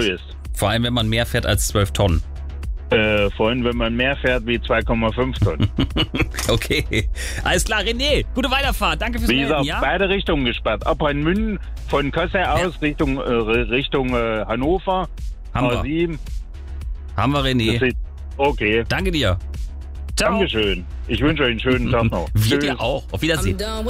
ist. Vor allem, wenn man mehr fährt als 12 Tonnen. Vor allem, wenn man mehr fährt wie 2,5 Tonnen. Okay, alles klar, René, gute Weiterfahrt, danke fürs Wie Melden, gesagt, ja? beide Richtungen gesperrt. Ab Rheinmünden von Kassel aus Richtung Hannover, Haben wir. A7. Haben wir, René. Okay, Danke dir. Ciao. Dankeschön. Ich wünsche euch einen schönen Tag noch. Wir Tschüss. dir auch. Auf Wiedersehen.